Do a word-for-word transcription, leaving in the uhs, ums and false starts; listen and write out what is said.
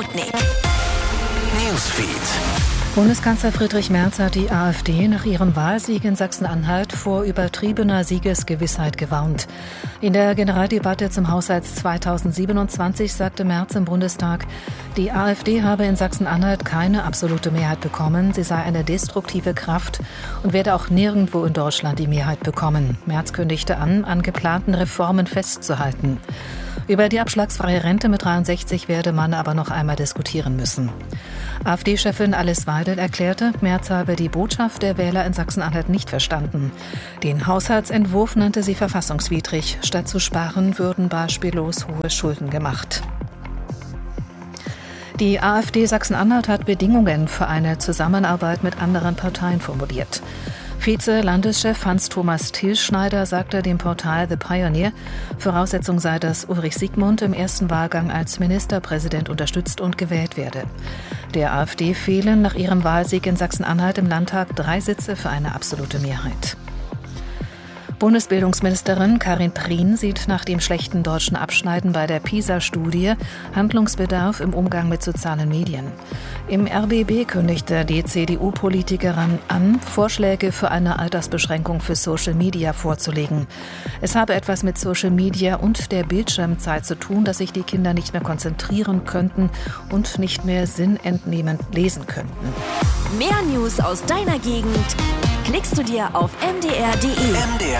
Sputnik Newsfeed. Bundeskanzler Friedrich Merz hat die AfD nach ihrem Wahlsieg in Sachsen-Anhalt vor übertriebener Siegesgewissheit gewarnt. In der Generaldebatte zum Haushalt zweitausendsiebenundzwanzig sagte Merz im Bundestag, die AfD habe in Sachsen-Anhalt keine absolute Mehrheit bekommen, sie sei eine destruktive Kraft und werde auch nirgendwo in Deutschland die Mehrheit bekommen. Merz kündigte an, an geplanten Reformen festzuhalten. Über die abschlagsfreie Rente mit dreiundsechzig werde man aber noch einmal diskutieren müssen. AfD-Chefin Alice Weidel erklärte, Merz habe die Botschaft der Wähler in Sachsen-Anhalt nicht verstanden. Den Haushaltsentwurf nannte sie verfassungswidrig. Statt zu sparen, würden beispiellos hohe Schulden gemacht. Die AfD Sachsen-Anhalt hat Bedingungen für eine Zusammenarbeit mit anderen Parteien formuliert. Vize-Landeschef Hans-Thomas Tilschneider sagte dem Portal The Pioneer, Voraussetzung sei, dass Ulrich Siegmund im ersten Wahlgang als Ministerpräsident unterstützt und gewählt werde. Der AfD fehlen nach ihrem Wahlsieg in Sachsen-Anhalt im Landtag drei Sitze für eine absolute Mehrheit. Bundesbildungsministerin Karin Prien sieht nach dem schlechten deutschen Abschneiden bei der PISA-Studie Handlungsbedarf im Umgang mit sozialen Medien. Im R B B kündigte die C D U-Politikerin an, Vorschläge für eine Altersbeschränkung für Social Media vorzulegen. Es habe etwas mit Social Media und der Bildschirmzeit zu tun, dass sich die Kinder nicht mehr konzentrieren könnten und nicht mehr sinnentnehmend lesen könnten. Mehr News aus deiner Gegend klickst du dir auf m d r punkt d e.